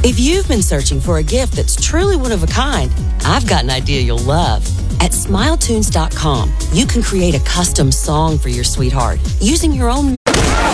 If you've been searching for a gift that's truly one of a kind, I've got an idea you'll love. At SmileTunes.com, you can create a custom song for your sweetheart using your own